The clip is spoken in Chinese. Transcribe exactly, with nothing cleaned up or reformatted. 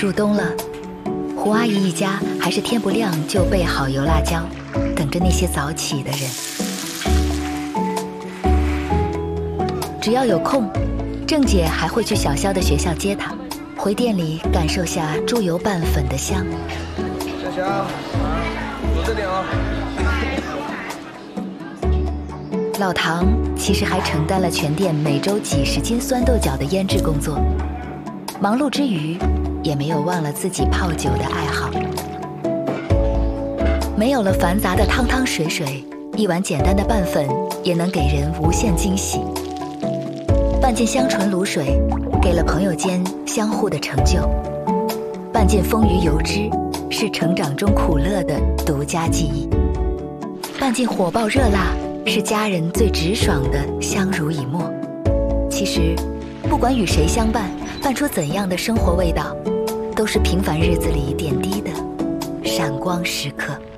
入冬了，胡阿姨一家还是天不亮就备好油辣椒，等着那些早起的人。只要有空，郑姐还会去小肖的学校接他，回店里感受下猪油拌粉的香。 小肖，躲着点哦。 老唐其实还承担了全店每周几十斤酸豆角的腌制工作，忙碌之余也没有忘了自己泡酒的爱好。没有了繁杂的汤汤水水，一碗简单的拌粉也能给人无限惊喜。半斤香醇卤水，给了朋友间相互的成就；半斤丰腴油脂，是成长中苦乐的独家记忆；半斤火爆热辣，是家人最直爽的相濡以沫。其实，不管与谁相伴，拌出怎样的生活味道，都是平凡日子里点滴的闪光时刻。